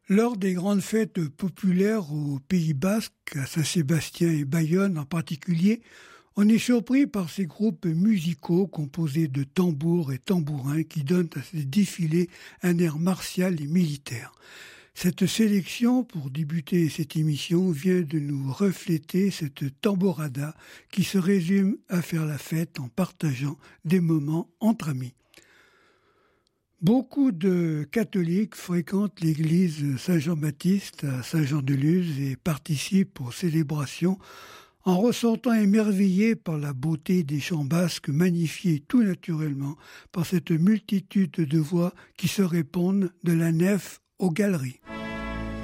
Lors des grandes fêtes populaires au Pays Basque, à Saint-Sébastien et Bayonne en particulier, on est surpris par ces groupes musicaux composés de tambours et tambourins qui donnent à ces défilés un air martial et militaire. Cette sélection, pour débuter cette émission, vient de nous refléter cette tambourada qui se résume à faire la fête en partageant des moments entre amis. Beaucoup de catholiques fréquentent l'église Saint-Jean-Baptiste à Saint-Jean-de-Luz et participent aux célébrations en ressentant émerveillés par la beauté des chants basques magnifiés tout naturellement par cette multitude de voix qui se répondent de la nef aux galeries.